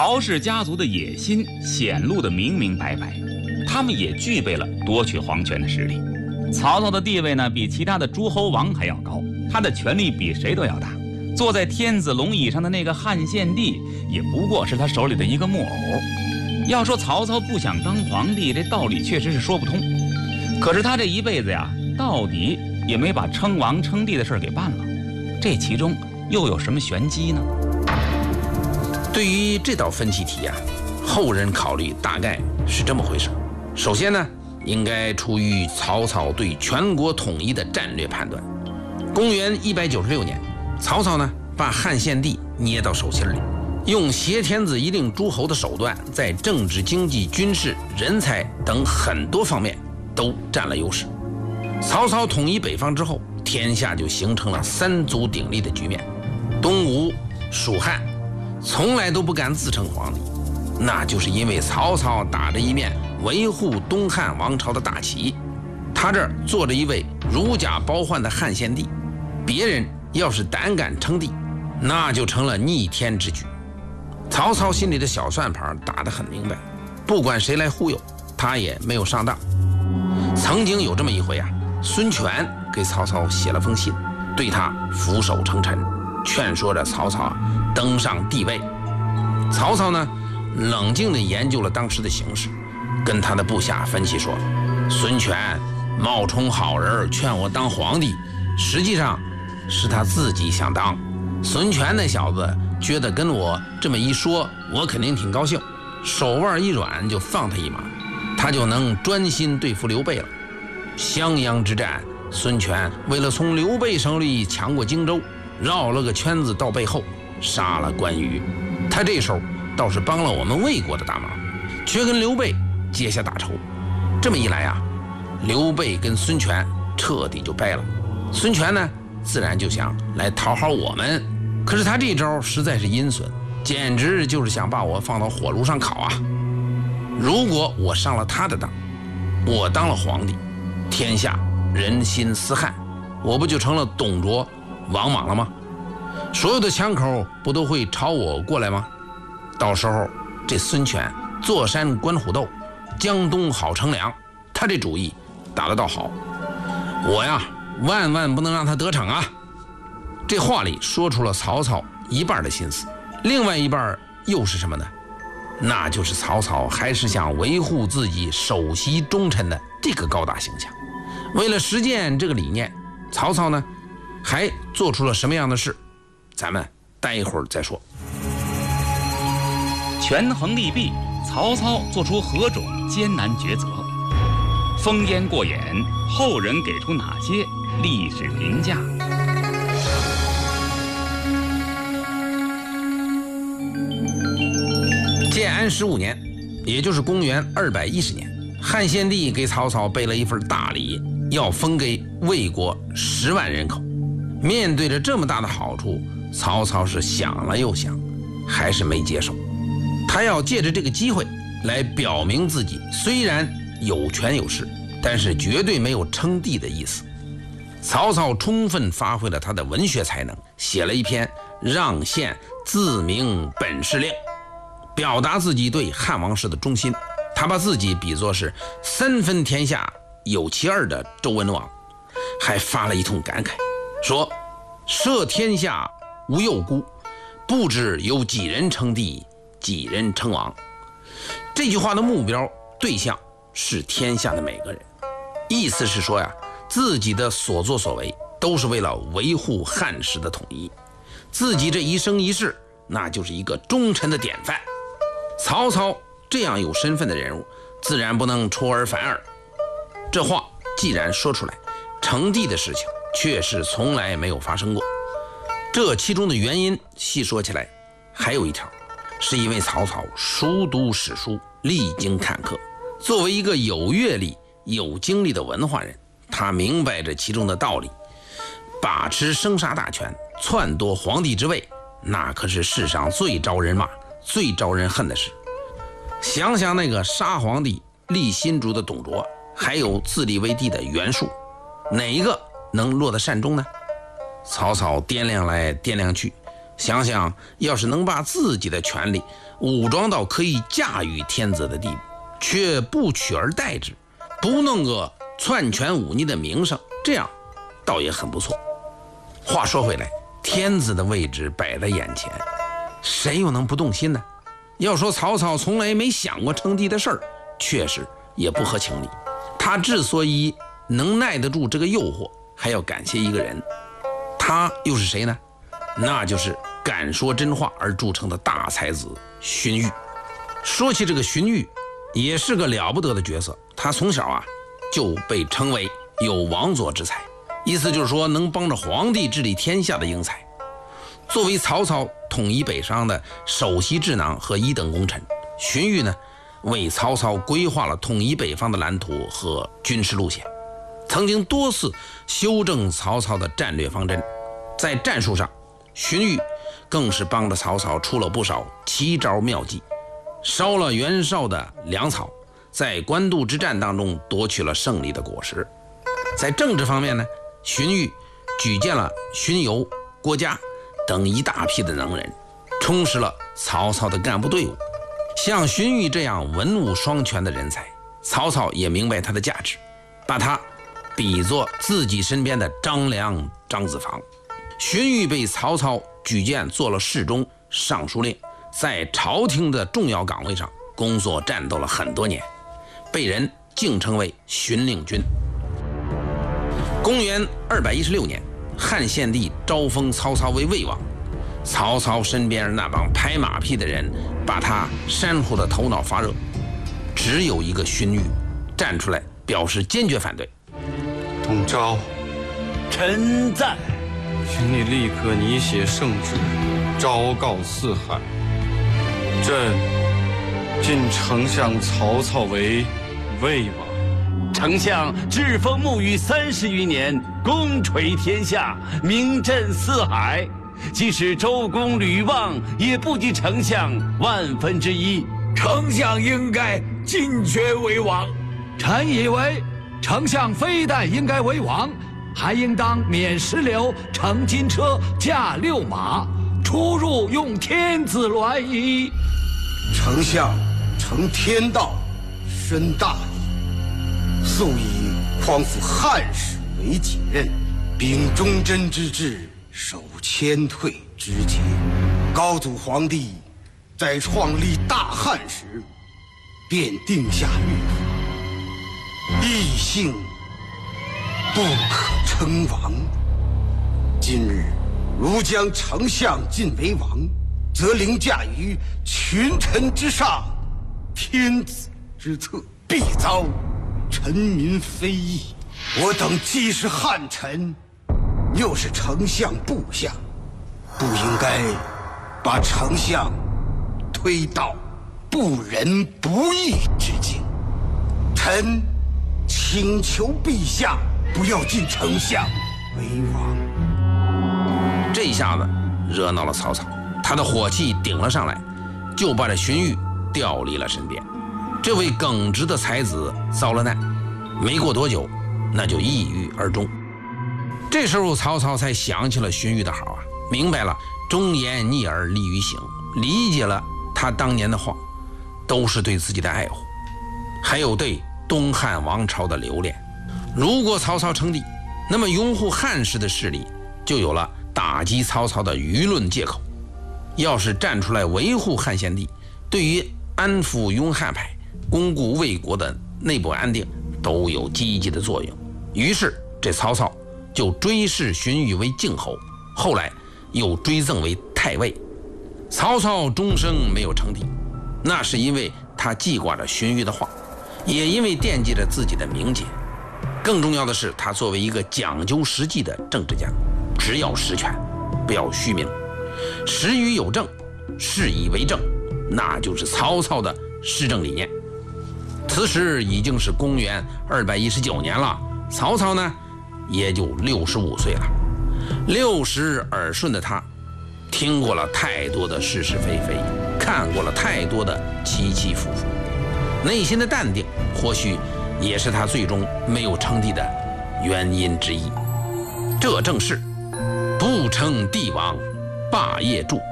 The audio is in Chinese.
曹氏家族的野心显露得明明白白，他们也具备了夺取皇权的实力。曹操的地位呢，比其他的诸侯王还要高，他的权力比谁都要大。坐在天子龙椅上的那个汉献帝，也不过是他手里的一个木偶。要说曹操不想当皇帝，这道理确实是说不通。可是他这一辈子呀，到底也没把称王称帝的事给办了，这其中又有什么玄机呢？ 对于这道分歧题啊，后人考虑大概是这么回事。首先呢，应该出于曹操对全国统一的战略判断。公元196年，曹操呢把汉献帝捏到手心里，用挟天子以令诸侯的手段，在政治、经济、军事、人才等很多方面都占了优势。曹操统一北方之后，天下就形成了三足鼎立的局面。东吴、蜀汉从来都不敢自称皇帝，那就是因为曹操打着一面维护东汉王朝的大旗，他这儿坐着一位如假包换的汉献帝，别人要是胆敢称帝，那就成了逆天之举。曹操心里的小算盘打得很明白，不管谁来忽悠，他也没有上当。曾经有这么一回啊，孙权给曹操写了封信，对他俯首称臣，劝说着曹操登上帝位。曹操呢，冷静地研究了当时的形势，跟他的部下分析说，孙权冒充好人劝我当皇帝，实际上是他自己想当。孙权那小子觉得跟我这么一说，我肯定挺高兴，手腕一软就放他一马，他就能专心对付刘备了。襄阳之战，孙权为了从刘备手里抢过荆州，绕了个圈子到背后杀了关羽。他这手倒是帮了我们魏国的大忙，却跟刘备结下大仇。这么一来啊，刘备跟孙权彻底就掰了。孙权呢，自然就想来讨好我们，可是他这招实在是阴损，简直就是想把我放到火炉上烤啊！如果我上了他的当，我当了皇帝，天下人心思汉，我不就成了董卓、王莽了吗？所有的枪口不都会朝我过来吗？到时候这孙权坐山观虎斗，江东好乘凉，他这主意打得倒好，我呀万万不能让他得逞啊！这话里说出了曹操一半的心思，另外一半又是什么呢？那就是曹操还是想维护自己首席忠臣的这个高大形象。为了实践这个理念，曹操呢还做出了什么样的事？咱们待会儿再说。 权衡利弊，曹操做出何种艰难抉择？烽烟过眼，后人给出哪些历史评价？ 建安15年，也就是公元210年，汉献帝给曹操备了一份大礼，要封给魏国10万人口。面对着这么大的好处，曹操是想了又想，还是没接受。他要借着这个机会来表明自己虽然有权有势，但是绝对没有称帝的意思。曹操充分发挥了他的文学才能，写了一篇让献自明本事令，表达自己对汉王室的忠心。他把自己比作是3分天下有其二的周文王，还发了一通感慨，说摄天下无幼孤，不知有几人称帝，几人称王。这句话的目标对象是天下的每个人，意思是说呀，自己的所作所为都是为了维护汉室的统一，自己这一生一世那就是一个忠臣的典范。曹操这样有身份的人物，自然不能出尔反尔。这话既然说出来，称帝的事情确实从来没有发生过。这其中的原因细说起来还有一条，是因为曹操熟读史书，历经坎坷，作为一个有阅历有经历的文化人，他明白这其中的道理。把持生杀大权，篡夺皇帝之位，那可是世上最招人骂最招人恨的事。想想那个杀皇帝立新主的董卓，还有自立为帝的袁术，哪一个能落得善终呢？曹操掂量来掂量去， 想想，要是能把自己的权力武装到可以驾驭天子的地步，却不取而代之，不弄个篡权忤逆的名声，这样倒也很不错。话说回来，天子的位置摆在眼前，谁又能不动心呢？要说曹操从来没想过称帝的事儿，确实也不合情理。他之所以能耐得住这个诱惑，还要感谢一个人，他又是谁呢？那就是敢说真话而著称的大才子荀彧。说起这个荀彧，也是个了不得的角色。他从小就被称为有王佐之才，意思就是说能帮着皇帝治理天下的英才。作为曹操统一北上的首席智囊和一等功臣，荀彧呢为曹操规划了统一北方的蓝图和军事路线，曾经多次修正曹操的战略方针。在战术上，荀彧更是帮着曹操出了不少奇招妙计，烧了袁绍的粮草，在官渡之战当中夺取了胜利的果实。在政治方面呢，荀彧举荐了荀攸、郭嘉等一大批的能人，充实了曹操的干部队伍。像荀彧这样文武双全的人才，曹操也明白他的价值，把他比作自己身边的张良、张子房。荀彧被曹操举荐做了侍中、尚书令，在朝廷的重要岗位上工作战斗了很多年，被人敬称为荀令君。公元216年，汉献帝招封曹操为魏王，曹操身边那帮拍马屁的人把他煽乎的头脑发热，只有一个荀彧站出来表示坚决反对。 董昭， 臣在。 请你立刻拟写圣旨，昭告四海，朕晋丞相曹操为魏王。 丞相栉风沐雨30余年，功垂天下，名震四海。即使周公吕望，也不及丞相1/1000。 丞相应该进爵为王。 臣以为，丞相非但应该为王，还应当免石榴，乘金车，驾6马，出入用天子銮仪。 丞相承天道，深大义，素以匡扶汉室为己任，秉忠贞之志，守谦退之节。高祖皇帝在创立大汉时，便定下律法，异姓不可称王。今日如将丞相晋为王，则凌驾于群臣之上，天子之侧，必遭臣民非议。我等既是汉臣，又是丞相部下，不应该把丞相推到不仁不义之境。臣请求陛下不要晋丞相为王。 这一下子惹恼了曹操，他的火气顶了上来，就把这荀彧调离了身边。这位耿直的才子遭了难，没过多久，那就抑郁而终。这时候曹操才想起了荀彧的好明白了忠言逆耳利于行，理解了他当年的话都是对自己的爱护，还有对东汉王朝的留恋。如果曹操称帝，那么拥护汉室的势力就有了打击曹操的舆论借口。要是站出来维护汉献帝，对于安抚拥汉派、巩固魏国的内部安定都有积极的作用。于是这曹操就追谥荀彧为靖侯，后来又追赠为太尉。曹操终生没有称帝，那是因为他记挂着荀彧的话，也因为惦记着自己的名节。更重要的是，他作为一个讲究实际的政治家，只要实权，不要虚名。实于有政，事以为政，那就是曹操的施政理念。此时已经是公元219年了，曹操呢也就65岁了。60耳顺的他，听过了太多的是是非非，看过了太多的起起伏伏，内心的淡定或许也是他最终没有称帝的原因之一。这正是不称帝王霸业柱。